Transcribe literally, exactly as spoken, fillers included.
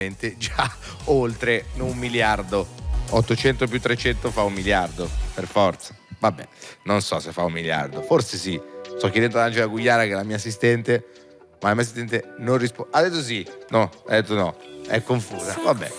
già oltre un miliardo. ottocento più trecento fa un miliardo, per forza. Vabbè, non so se fa un miliardo, forse sì. Sto chiedendo ad Angela Gugliara, che è la mia assistente, ma la mia assistente non risponde. Ha detto sì, no, ha detto no, è confusa. Vabbè,